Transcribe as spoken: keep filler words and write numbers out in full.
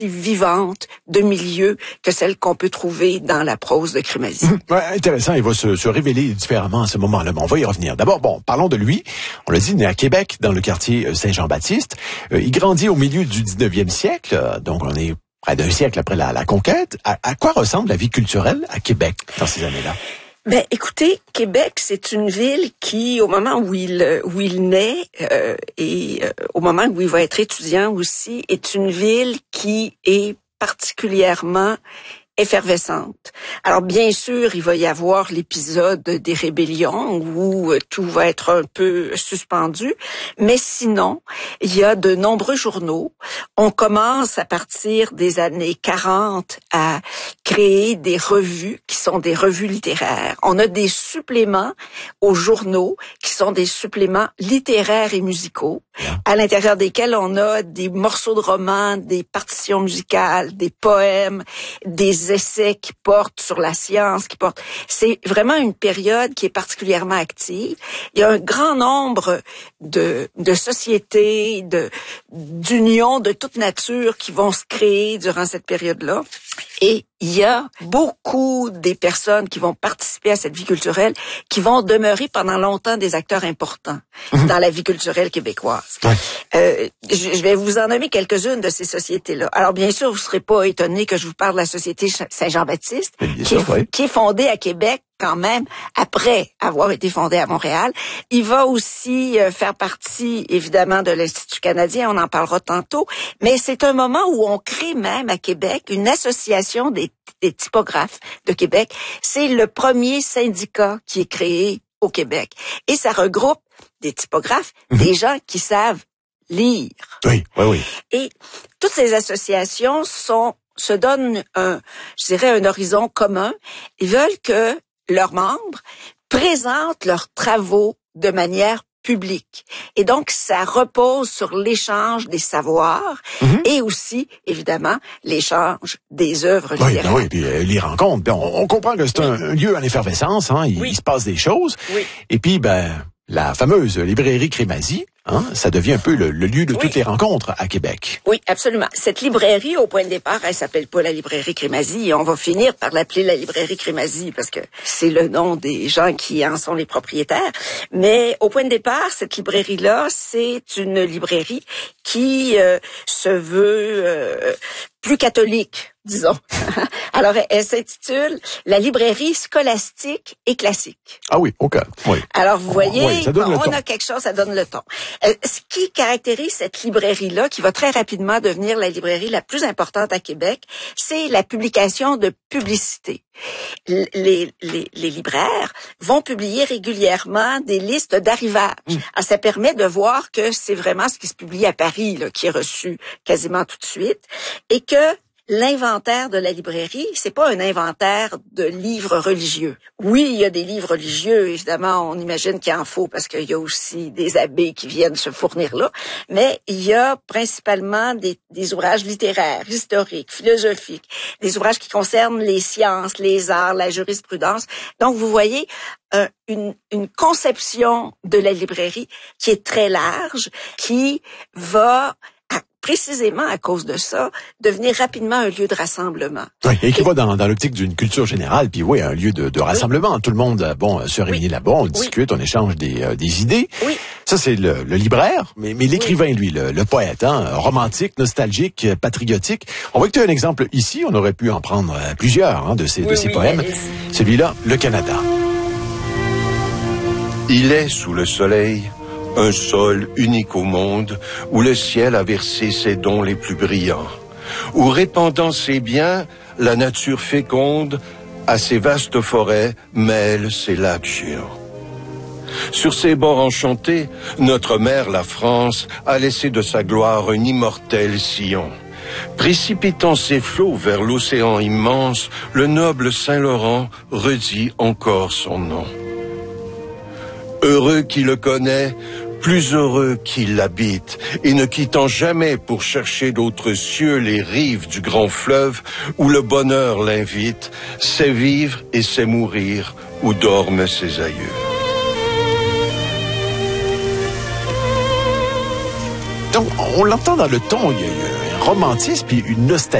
vivante de milieu que celle qu'on peut trouver dans la prose de Crémazie. Mmh, ouais, intéressant, il va se, se révéler différemment à ce moment-là. Bon, on va y revenir. D'abord, bon, parlons de lui. On l'a dit, né à Québec, dans le quartier Saint-Jean-Baptiste. Euh, il grandit au milieu du dix-neuvième siècle, euh, donc on est près d'un siècle après la, la conquête. À, à quoi ressemble la vie culturelle à Québec dans ces années-là? Ben, écoutez, Québec, c'est une ville qui, au moment où il où il naît euh, et euh, au moment où il va être étudiant aussi, est une ville qui est particulièrement effervescente. Alors bien sûr, il va y avoir l'épisode des rébellions où tout va être un peu suspendu, mais sinon, il y a de nombreux journaux. On commence à partir des années quarante à créer des revues qui sont des revues littéraires. On a des suppléments aux journaux qui sont des suppléments littéraires et musicaux, à l'intérieur desquels on a des morceaux de romans, des partitions musicales, des poèmes, des essais qui portent sur la science, qui portent. C'est vraiment une période qui est particulièrement active. Il y a un grand nombre de, de sociétés, de, d'unions de toute nature qui vont se créer durant cette période-là. Et il y a beaucoup des personnes qui vont participer à cette vie culturelle qui vont demeurer pendant longtemps des acteurs importants mmh. dans la vie culturelle québécoise. Ouais. Euh, je, je vais vous en nommer quelques-unes de ces sociétés-là. Alors bien sûr, vous ne serez pas étonnés que je vous parle de la Société Saint-Jean-Baptiste, qui, sûr, est, oui. qui est fondée à Québec quand même après avoir été fondée à Montréal. Il va aussi euh, faire partie, évidemment, de l'Institut canadien, on en parlera tantôt, mais c'est un moment où on crée même à Québec une association des, des typographes de Québec. C'est le premier syndicat qui est créé au Québec. Et ça regroupe des typographes, mmh. des gens qui savent lire. Oui, oui, oui. Et toutes ces associations sont se donnent un, je dirais, un horizon commun. Ils veulent que leurs membres présentent leurs travaux de manière publique. Et donc, ça repose sur l'échange des savoirs mm-hmm. et aussi, évidemment, l'échange des œuvres oui, littéraires. Oui, puis euh, les rencontres. Bien, on, on comprend que c'est oui. un, un lieu en effervescence, hein, il, oui. il se passe des choses. Oui. Et puis, ben, la fameuse librairie Crémazie, hein, ça devient un peu le, le lieu de oui. toutes les rencontres à Québec. Oui, absolument. Cette librairie, au point de départ, elle s'appelle pas la librairie Crémazie et on va finir par l'appeler la librairie Crémazie parce que c'est le nom des gens qui en sont les propriétaires. Mais au point de départ, cette librairie-là, c'est une librairie qui euh, se veut euh, plus catholique, disons. Alors, elle, elle s'intitule La librairie scolastique et classique. Ah oui, OK. Oui. Alors, vous voyez, oui, ça donne bon, le on ton. a quelque chose, ça donne le ton. Euh, ce qui caractérise cette librairie-là, qui va très rapidement devenir la librairie la plus importante à Québec, c'est la publication de publicité. Les, les, les libraires vont publier régulièrement des listes d'arrivages. Mmh. Alors, ça permet de voir que c'est vraiment ce qui se publie à Paris là, qui est reçu quasiment tout de suite et que l'inventaire de la librairie, c'est pas un inventaire de livres religieux. Oui, il y a des livres religieux, évidemment, on imagine qu'il en faut parce qu'il y a aussi des abbés qui viennent se fournir là, mais il y a principalement des, des ouvrages littéraires, historiques, philosophiques, des ouvrages qui concernent les sciences, les arts, la jurisprudence. Donc, vous voyez, euh, une, une conception de la librairie qui est très large, qui va précisément à cause de ça, devenir rapidement un lieu de rassemblement. Oui, et qui et... va dans, dans l'optique d'une culture générale, puis oui, un lieu de, de rassemblement. Oui. Tout le monde, bon, se réunit oui. là-bas, on oui. discute, on échange des, euh, des idées. Oui. Ça, c'est le, le libraire, mais, mais l'écrivain, oui. lui, le, le poète, hein, romantique, nostalgique, patriotique. On va écouter un exemple ici, on aurait pu en prendre euh, plusieurs hein, de ces, oui, de ces oui, poèmes. Allez-y. Celui-là, Le Canada. Il est sous le soleil un sol unique au monde, où le ciel a versé ses dons les plus brillants, où répandant ses biens, la nature féconde, à ses vastes forêts, mêle ses lacs géants. Sur ces bords enchantés, notre mère, la France, a laissé de sa gloire un immortel sillon. Précipitant ses flots vers l'océan immense, le noble Saint-Laurent redit encore son nom. Heureux qui le connaît, plus heureux qui l'habite, et ne quittant jamais pour chercher d'autres cieux les rives du grand fleuve où le bonheur l'invite, sait vivre et sait mourir où dorment ses aïeux. Donc, on l'entend dans le ton, il y a romantisme puis une nostalgie